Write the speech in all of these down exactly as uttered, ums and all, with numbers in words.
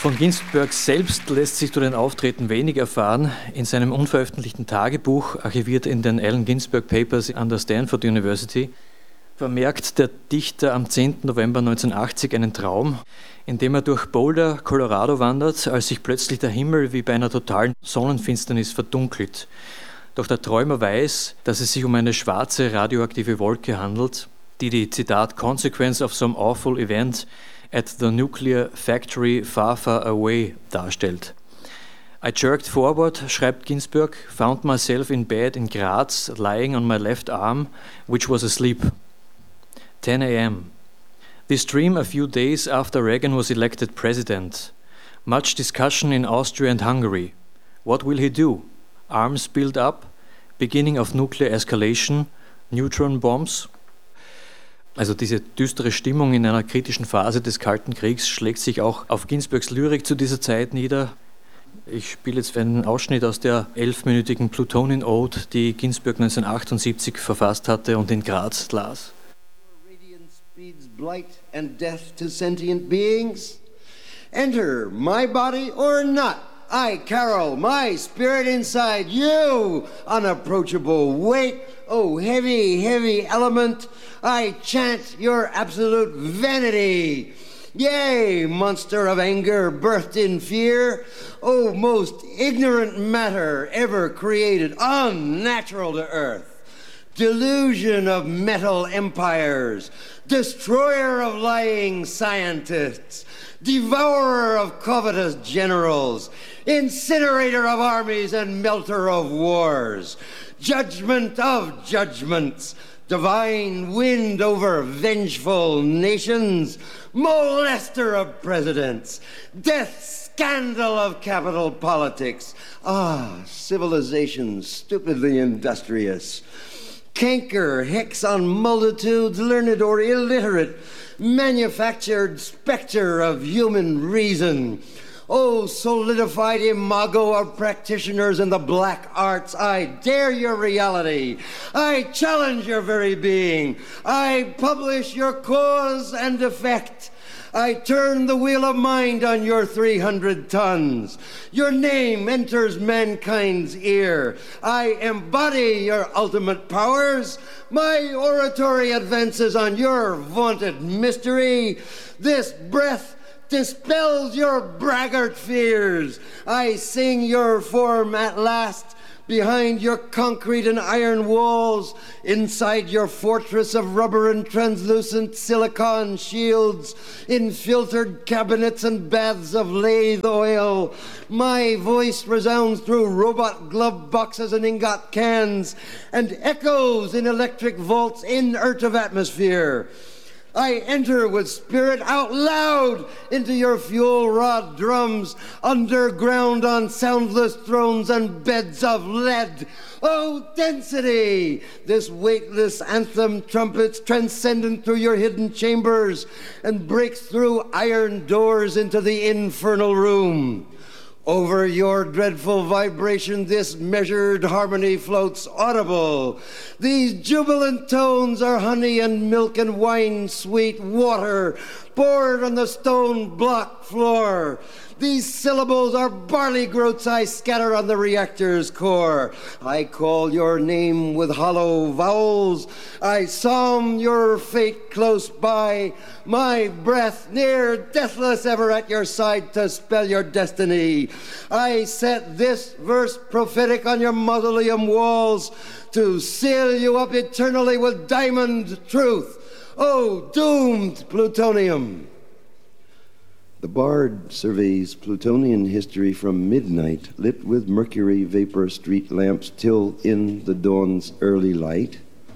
Von Ginsberg selbst lässt sich durch den Auftreten wenig erfahren. In seinem unveröffentlichten Tagebuch, archiviert in den Allen Ginsberg Papers an der Stanford University, vermerkt der Dichter am zehnten November neunzehnhundertachtzig einen Traum, in dem er durch Boulder, Colorado wandert, als sich plötzlich der Himmel wie bei einer totalen Sonnenfinsternis verdunkelt. Doch der Träumer weiß, dass es sich um eine schwarze radioaktive Wolke handelt, die die, Zitat, Consequence of some awful event at the nuclear factory far, far away darstellt. I jerked forward, schreibt Ginsberg, found myself in bed in Graz, lying on my left arm, which was asleep. ten a.m. This dream a few days after Reagan was elected president. Much discussion in Austria and Hungary. What will he do? Arms build up? Beginning of nuclear escalation? Neutron bombs? Also diese düstere Stimmung in einer kritischen Phase des Kalten Kriegs schlägt sich auch auf Ginsbergs Lyrik zu dieser Zeit nieder. Ich spiele jetzt einen Ausschnitt aus der elfminütigen Plutonian Ode, die Ginsberg neunzehnhundertachtundsiebzig verfasst hatte und in Graz las. Radiance speeds blight and death to sentient beings. Enter my body or not. I carol my spirit inside you, unapproachable weight, oh heavy, heavy element, I chant your absolute vanity. Yea, monster of anger, birthed in fear, oh most ignorant matter ever created, unnatural to earth. Delusion of metal empires, destroyer of lying scientists, devourer of covetous generals, incinerator of armies and melter of wars, judgment of judgments, divine wind over vengeful nations, molester of presidents, death scandal of capital politics. Ah, civilization stupidly industrious. Canker, hex on multitudes, learned or illiterate, manufactured spectre of human reason. Oh, solidified imago of practitioners in the black arts, I dare your reality. I challenge your very being. I publish your cause and effect. I turn the wheel of mind on your three hundred tons. Your name enters mankind's ear. I embody your ultimate powers. My oratory advances on your vaunted mystery. This breath dispels your braggart fears. I sing your form at last. Behind your concrete and iron walls, inside your fortress of rubber and translucent silicon shields, in filtered cabinets and baths of lathe oil, my voice resounds through robot glove boxes and ingot cans, and echoes in electric vaults inert of atmosphere. I enter with spirit out loud into your fuel rod drums, underground on soundless thrones and beds of lead. Oh, density! This weightless anthem trumpets transcendent through your hidden chambers and breaks through iron doors into the infernal room. Over your dreadful vibration, this measured harmony floats audible. These jubilant tones are honey and milk and wine sweet water poured on the stone block floor. These syllables are barley groats I scatter on the reactor's core. I call your name with hollow vowels. I psalm your fate close by. My breath near deathless ever at your side to spell your destiny. I set this verse prophetic on your mausoleum walls to seal you up eternally with diamond truth. Oh, doomed plutonium! The bard surveys Plutonian history from midnight, lit with mercury vapor street lamps till in the dawn's early light.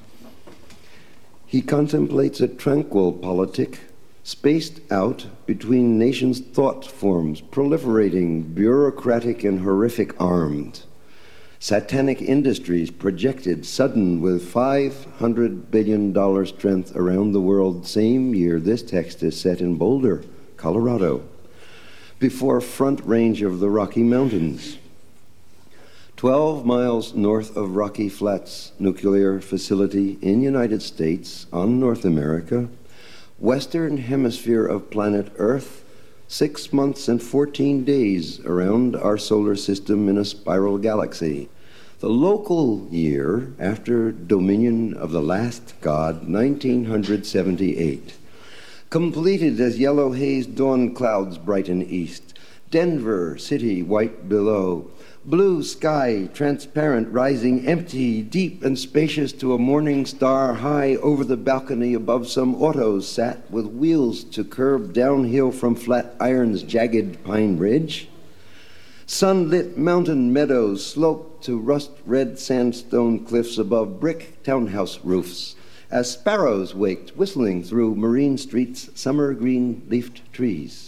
He contemplates a tranquil politic, spaced out between nations' thought forms, proliferating, bureaucratic and horrific armed. Satanic industries projected sudden with five hundred billion dollars strength around the world. Same year this text is set in Boulder, Colorado, before front range of the Rocky Mountains. Twelve miles north of Rocky Flats nuclear facility in United States on North America, western hemisphere of planet Earth, six months and fourteen days around our solar system in a spiral galaxy. The local year after dominion of the last god, nineteen seventy-eight. Completed as yellow haze dawn clouds brighten east. Denver city white below. Blue sky transparent rising empty, deep and spacious to a morning star high over the balcony above some autos sat with wheels to curb downhill from Flatiron's jagged pine ridge. Sunlit mountain meadows sloped to rust-red sandstone cliffs above brick townhouse roofs as sparrows waked whistling through Marine Street's summer green-leafed trees.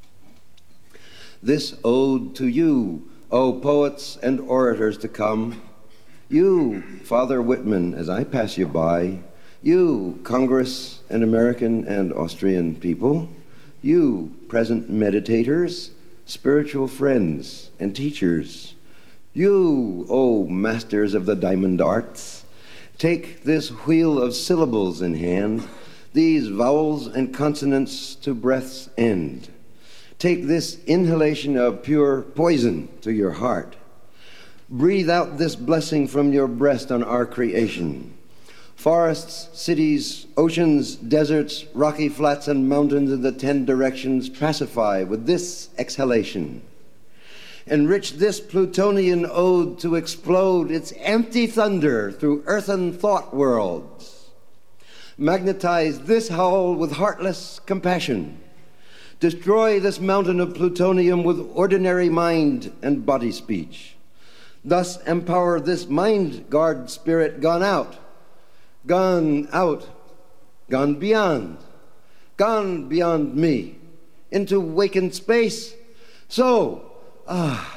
This ode to you, O poets and orators to come, you, Father Whitman, as I pass you by, you, Congress and American and Austrian people, you, present meditators, spiritual friends and teachers, you, O masters of the diamond arts, take this wheel of syllables in hand, these vowels and consonants to breath's end. Take this inhalation of pure poison to your heart. Breathe out this blessing from your breast on our creation. Forests, cities, oceans, deserts, rocky flats, and mountains in the ten directions pacify with this exhalation. Enrich this Plutonian ode to explode its empty thunder through earthen thought worlds. Magnetize this howl with heartless compassion. Destroy this mountain of plutonium with ordinary mind and body speech. Thus empower this mind guard spirit gone out, gone out, gone beyond, gone beyond me, into wakened space. So, ah.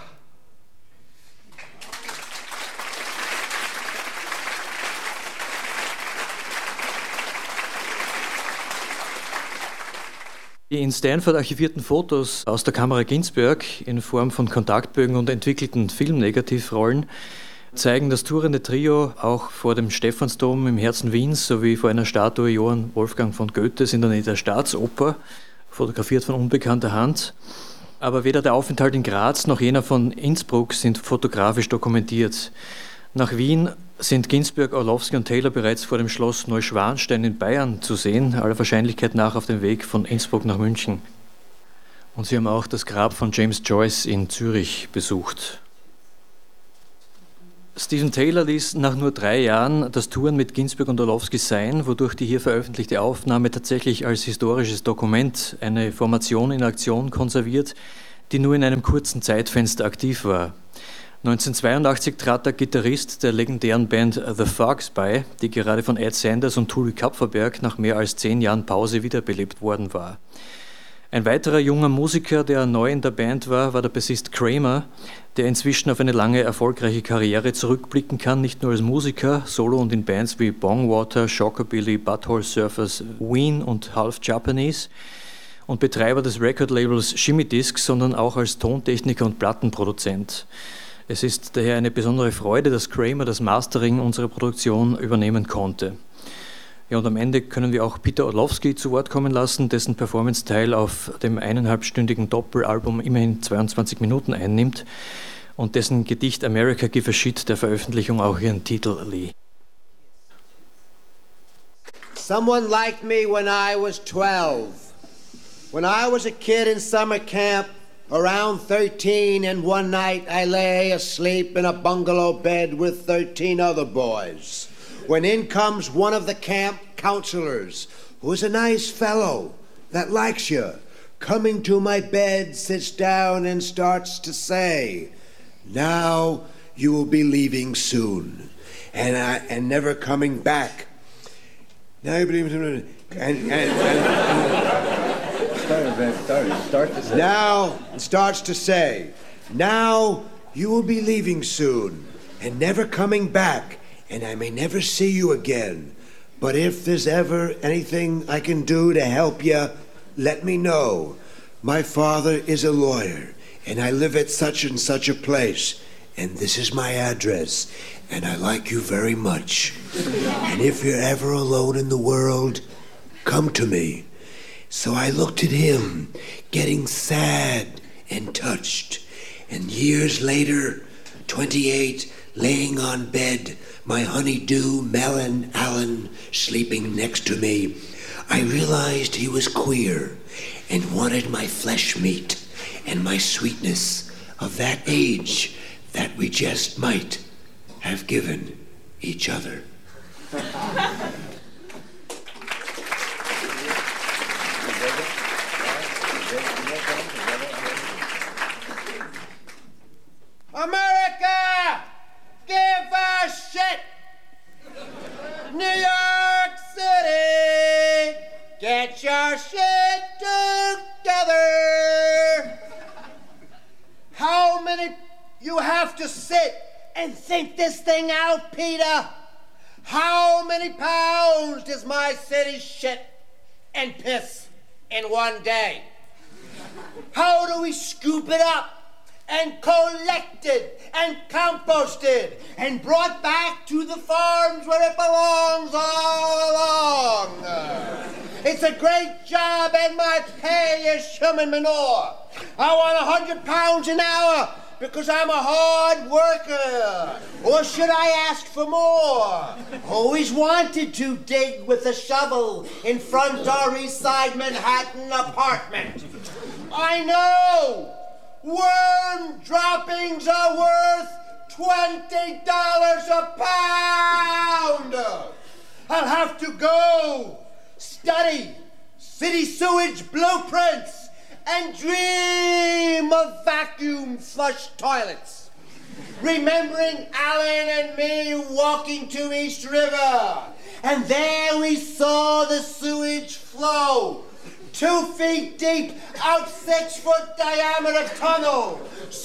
Die in Stanford archivierten Fotos aus der Kamera Ginsberg in Form von Kontaktbögen und entwickelten Filmnegativrollen zeigen das tourende Trio auch vor dem Stephansdom im Herzen Wiens sowie vor einer Statue Johann Wolfgang von Goethes in der Nähe der Staatsoper, fotografiert von unbekannter Hand. Aber weder der Aufenthalt in Graz noch jener von Innsbruck sind fotografisch dokumentiert. Nach Wien sind Ginsberg, Orlowski und Taylor bereits vor dem Schloss Neuschwanstein in Bayern zu sehen, aller Wahrscheinlichkeit nach auf dem Weg von Innsbruck nach München. Und sie haben auch das Grab von James Joyce in Zürich besucht. Stephen Taylor ließ nach nur drei Jahren das Touren mit Ginsberg und Orlowski sein, wodurch die hier veröffentlichte Aufnahme tatsächlich als historisches Dokument eine Formation in Aktion konserviert, die nur in einem kurzen Zeitfenster aktiv war. neunzehnhundertzweiundachtzig trat der Gitarrist der legendären Band The Fugs bei, die gerade von Ed Sanders und Turi Kapferberg nach mehr als zehn Jahren Pause wiederbelebt worden war. Ein weiterer junger Musiker, der neu in der Band war, war der Bassist Kramer, der inzwischen auf eine lange erfolgreiche Karriere zurückblicken kann, nicht nur als Musiker, solo und in Bands wie Bongwater, Shockabilly, Butthole Surfers, Ween und Half Japanese und Betreiber des Recordlabels Shimmy Discs, sondern auch als Tontechniker und Plattenproduzent. Es ist daher eine besondere Freude, dass Kramer das Mastering unserer Produktion übernehmen konnte. Ja, und am Ende können wir auch Peter Orlowski zu Wort kommen lassen, dessen Performance-Teil auf dem eineinhalbstündigen Doppelalbum immerhin zweiundzwanzig Minuten einnimmt und dessen Gedicht America Give a Shit der Veröffentlichung auch ihren Titel lieh. Someone liked me when I was twelve. When I was a kid in summer camp, around thirteen, and one night I lay asleep in a bungalow bed with thirteen other boys, when in comes one of the camp counselors, who's a nice fellow that likes you, coming to my bed, sits down and starts to say, "Now you will be leaving soon, and I, and never coming back. Now you believe and and." and, and Start to say. Now, it starts to say, "Now you will be leaving soon and never coming back, and I may never see you again. But if there's ever anything I can do to help you, let me know. My father is a lawyer, and I live at such and such a place, and this is my address, and I like you very much. And if you're ever alone in the world, come to me. So I looked at him, getting sad and touched. And years later, twenty-eight, laying on bed, my honeydew melon Alan sleeping next to me, I realized he was queer and wanted my flesh meat and my sweetness of that age that we just might have given each other. America, give a shit. New York City, get your shit together. How many you have to sit and think this thing out, Peter? How many pounds does my city shit and piss in one day? How do we scoop it up and collected and composted and brought back to the farms where it belongs all along? It's a great job and my pay is human manure. I want a hundred pounds an hour because I'm a hard worker. Or should I ask for more? Always wanted to dig with a shovel in front our East Side Manhattan apartment. I know worm droppings are worth twenty dollars a pound. I'll have to go study city sewage blueprints and dream of vacuum flush toilets. Remembering Alan and me walking to East River, and there we saw the sewage flow. Two feet deep, out six foot diameter tunnel,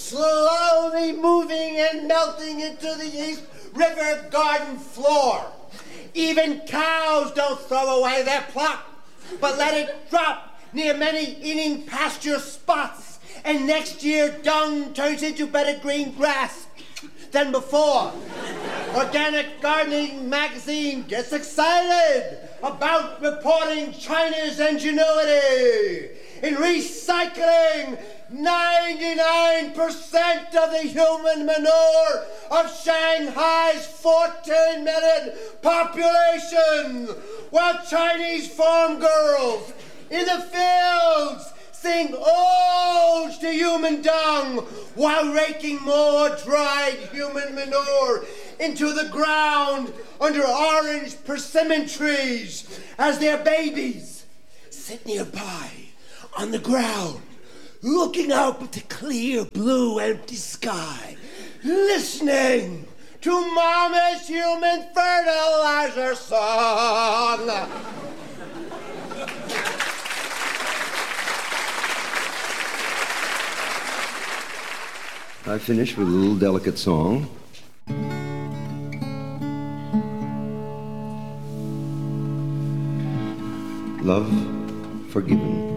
slowly moving and melting into the East River garden floor. Even cows don't throw away their pluck, but let it drop near many eating pasture spots, and next year dung turns into better green grass than before. Organic Gardening magazine gets excited about reporting China's ingenuity in recycling ninety-nine percent of the human manure of Shanghai's fourteen million population, while Chinese farm girls in the fields sing odes to human dung while raking more dried human manure into the ground under orange persimmon trees as their babies sit nearby on the ground, looking up at the clear blue empty sky, listening to Mama's human fertilizer song. I finish with a little delicate song. Love Forgiven.